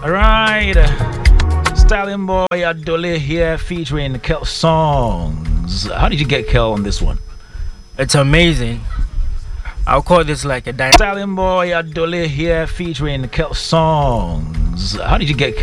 Alright, Stallion Boy Adole here featuring Kel Songs. How did you get Kel on this one? It's amazing. I'll call this like a Stallion Boy Adole here featuring Kel Songs. How did you get